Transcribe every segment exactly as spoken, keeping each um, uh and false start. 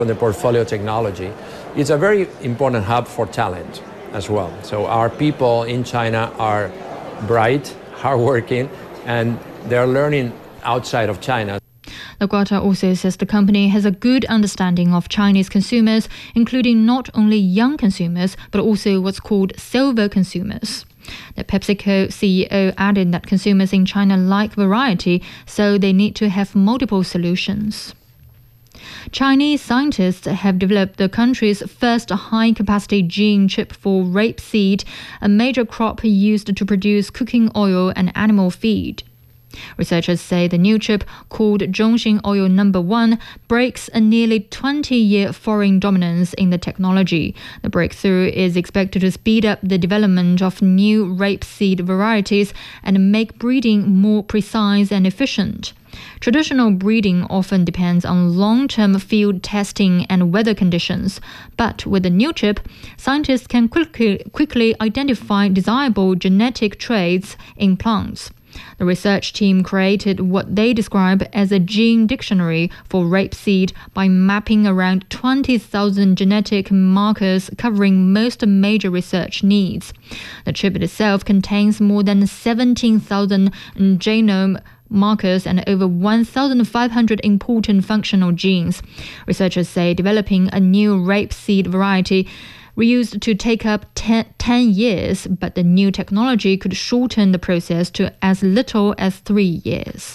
The portfolio technology is a very important hub for talent as well. So our people in China are bright, hardworking, and they're learning outside of China. LaGuarta also says the company has a good understanding of Chinese consumers, including not only young consumers, but also what's called silver consumers. The PepsiCo C E O added that consumers in China like variety, so they need to have multiple solutions. Chinese scientists have developed the country's first high-capacity gene chip for rapeseed, a major crop used to produce cooking oil and animal feed. Researchers say the new chip, called Zhongxin Oil Number One, breaks a nearly twenty-year foreign dominance in the technology. The breakthrough is expected to speed up the development of new rapeseed varieties and make breeding more precise and efficient. Traditional breeding often depends on long-term field testing and weather conditions, but with the new chip, scientists can quickly, quickly identify desirable genetic traits in plants. The research team created what they describe as a gene dictionary for rapeseed by mapping around twenty thousand genetic markers covering most major research needs. The chip itself contains more than seventeen thousand genome markers and over one thousand five hundred important functional genes. Researchers say developing a new rapeseed variety used to take up ten, ten years, but the new technology could shorten the process to as little as three years.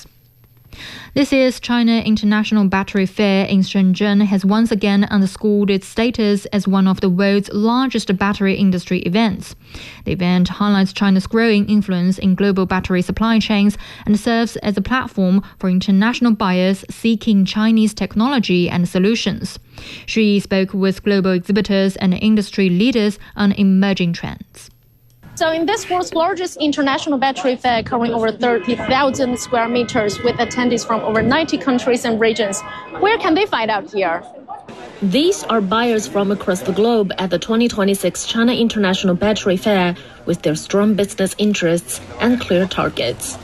This year's China International Battery Fair in Shenzhen has once again underscored its status as one of the world's largest battery industry events. The event highlights China's growing influence in global battery supply chains and serves as a platform for international buyers seeking Chinese technology and solutions. Xu spoke with global exhibitors and industry leaders on emerging trends. So in this world's largest international battery fair covering over thirty thousand square meters with attendees from over ninety countries and regions, where can they find out here? These are buyers from across the globe at the twenty twenty-six China International Battery Fair with their strong business interests and clear targets.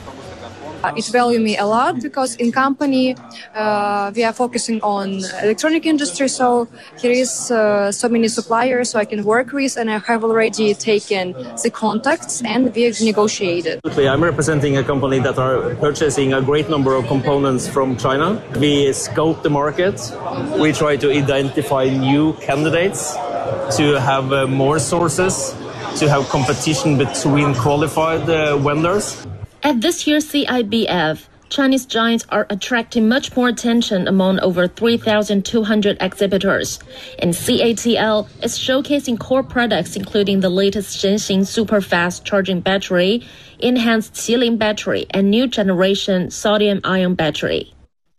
It values me a lot because in company uh, we are focusing on electronic industry, so here is uh, so many suppliers so I can work with, and I have already taken the contacts and we have negotiated. I'm representing a company that are purchasing a great number of components from China. We scope the market. We try to identify new candidates to have uh, more sources, to have competition between qualified uh, vendors. At this year's C I B F, Chinese giants are attracting much more attention among over three thousand two hundred exhibitors. And C A T L is showcasing core products including the latest Shenxing super-fast charging battery, enhanced Qilin battery, and new generation sodium-ion battery.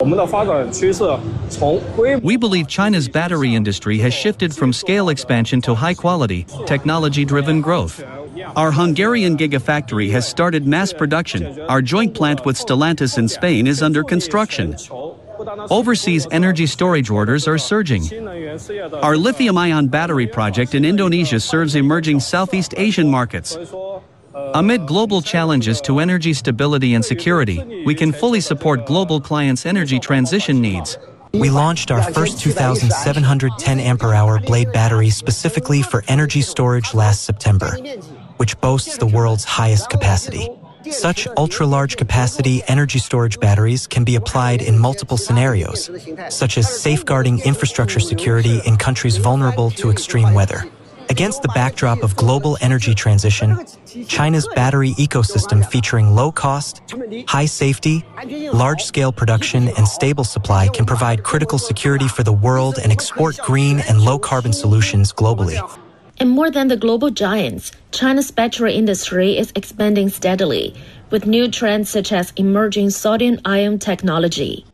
We believe China's battery industry has shifted from scale expansion to high-quality, technology-driven growth. Our Hungarian gigafactory has started mass production. Our joint plant with Stellantis in Spain is under construction. Overseas energy storage orders are surging. Our lithium-ion battery project in Indonesia serves emerging Southeast Asian markets. Amid global challenges to energy stability and security, we can fully support global clients' energy transition needs. We launched our first two thousand seven hundred ten ampere hour blade battery specifically for energy storage last September, which boasts the world's highest capacity. Such ultra-large capacity energy storage batteries can be applied in multiple scenarios, such as safeguarding infrastructure security in countries vulnerable to extreme weather. Against the backdrop of global energy transition, China's battery ecosystem featuring low cost, high safety, large-scale production, and stable supply can provide critical security for the world and export green and low-carbon solutions globally. And more than the global giants, China's battery industry is expanding steadily, with new trends such as emerging sodium-ion technology.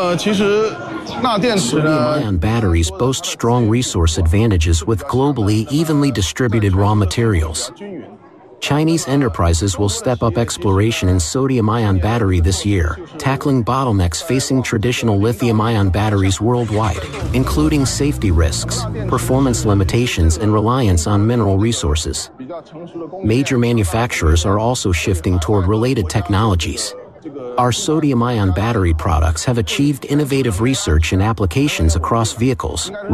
Sodium-ion batteries boast strong resource advantages with globally evenly distributed raw materials. Chinese enterprises will step up exploration in sodium-ion battery this year, tackling bottlenecks facing traditional lithium-ion batteries worldwide, including safety risks, performance limitations, and reliance on mineral resources. Major manufacturers are also shifting toward related technologies, Our sodium-ion battery products have achieved innovative research and applications across vehicles,